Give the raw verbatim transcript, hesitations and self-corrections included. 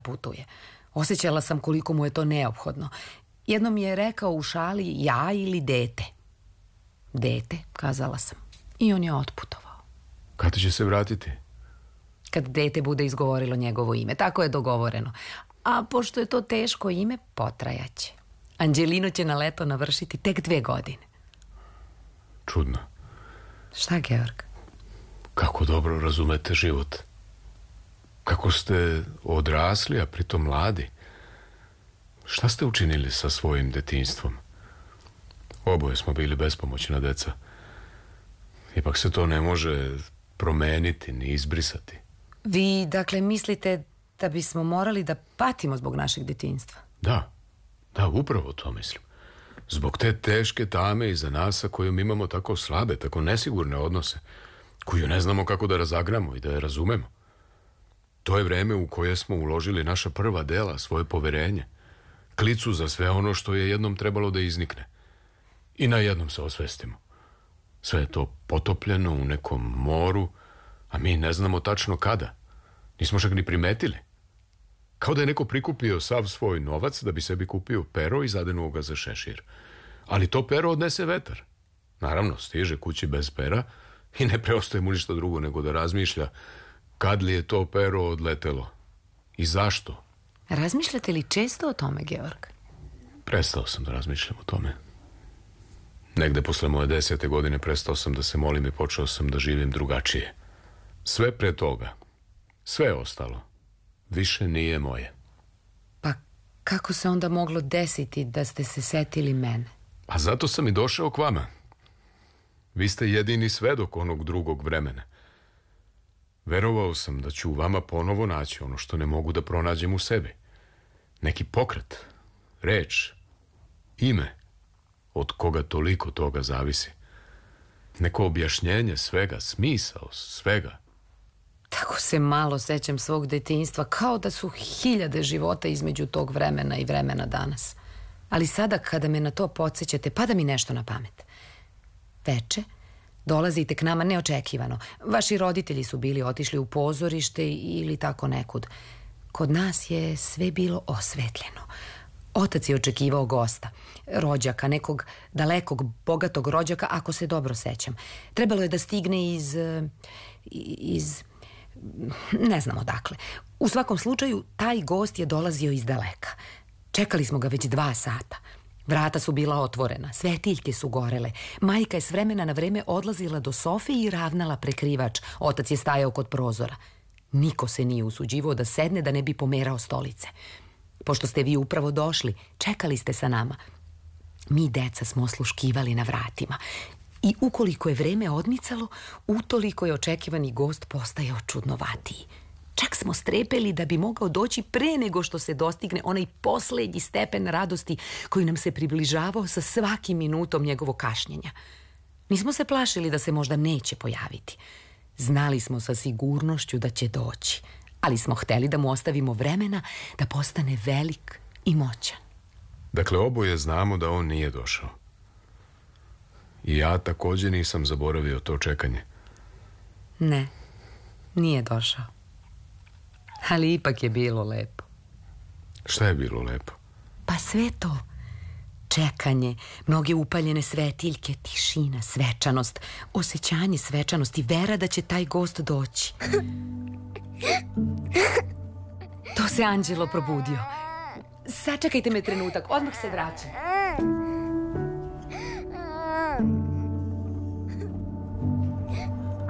putuje. Osjećala sam koliko mu je to neophodno. Jednom mi je rekao u šali ja ili dete. Dete, kazala sam. I on je otputovao. Kada će se vratiti? Kad dete bude izgovorilo njegovo ime. Tako je dogovoreno. A pošto je to teško ime, potrajaće. Anđelino će na leto navršiti tek dve godine. Čudno. Šta, Georg? Kako dobro razumete život. Kako ste odrasli, a pritom mladi. Šta ste učinili sa svojim detinjstvom? Oboje smo bili bespomoćna deca. Ipak se to ne može promeniti ni izbrisati. Vi, dakle, mislite da bismo morali da patimo zbog našeg detinjstva? Da, da, upravo to mislim. Zbog te teške tame iza nas sa kojom imamo tako slabe, tako nesigurne odnose, koju ne znamo kako da razagramo i da je razumemo. To je vreme u koje smo uložili naša prva dela, svoje poverenje, klicu za sve ono što je jednom trebalo da iznikne. I na jednom se osvestimo. Sve je to potopljeno u nekom moru, a mi ne znamo tačno kada. Nismo čak ni primetili. Kao da je neko prikupio sav svoj novac da bi sebi kupio pero i zadenuo ga za šešir. Ali to pero odnese vetar. Naravno, stiže kući bez pera i ne preostaje mu ništa drugo nego da razmišlja kad li je to pero odletelo i zašto. Razmišljate li često o tome, Georg? Prestao sam da razmišljam o tome. Negde posle moje desete godine prestao sam da se molim i počeo sam da živim drugačije. Sve pre toga, sve ostalo, više nije moje. Pa kako se onda moglo desiti da ste se setili mene? A zato sam i došao k vama. Vi ste jedini svedok onog drugog vremena. Verovao sam da ću u vama ponovo naći ono što ne mogu da pronađem u sebi. Neki pokret, reč, ime, od koga toliko toga zavisi. Neko objašnjenje svega, smisao svega. Tako se malo sećam svog detinjstva, kao da su hiljade života između tog vremena i vremena danas. Ali sada kada me na to podsjećate, pada mi nešto na pamet. Veče, dolazite k nama neočekivano. Vaši roditelji su bili otišli u pozorište ili tako nekud. Kod nas je sve bilo osvetljeno. Otac je očekivao gosta, rođaka, nekog dalekog, bogatog rođaka, ako se dobro sećam. Trebalo je da stigne iz... iz... ne znam odakle. U svakom slučaju, taj gost je dolazio iz daleka. Čekali smo ga već dva sata. Vrata su bila otvorena, svetiljke su gorele. Majka je s vremena na vreme odlazila do sofe i ravnala prekrivač. Otac je stajao kod prozora. Niko se nije usuđivao da sedne da ne bi pomerao stolice. Pošto ste vi upravo došli, čekali ste sa nama. Mi, deca, smo osluškivali na vratima. I ukoliko je vreme odmicalo, utoliko je očekivani gost postajao čudnovatiji. Čak smo strepeli da bi mogao doći pre nego što se dostigne onaj poslednji stepen radosti koji nam se približavao sa svakim minutom njegovog kašnjenja. Nismo se plašili da se možda neće pojaviti. Znali smo sa sigurnošću da će doći, ali smo hteli da mu ostavimo vremena da postane velik i moćan. Dakle, oboje znamo da on nije došao. I ja također nisam zaboravio to čekanje. Ne, nije došao. Ali ipak je bilo lepo. Šta je bilo lepo? Pa sve to. Čekanje, mnoge upaljene svetiljke, tišina, svečanost, osjećanje svečanosti, vera da će taj gost doći. To se Anđelo probudio. Sačekajte me trenutak, odmah se vraćam.